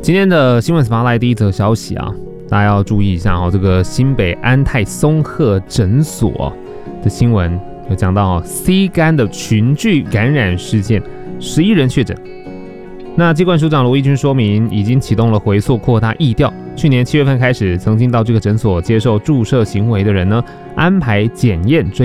今天的新闻 Spotlight 第一则消息啊，大家要注意一下哦，这个新北安泰松鹤诊所的新闻有讲到C 肝的群聚感染事件，11人确诊。那疾管署长罗一军说明，已经启动了回溯扩大疫调。去年7月份开始，曾经到这个诊所接受注射行为的人呢，安排检验追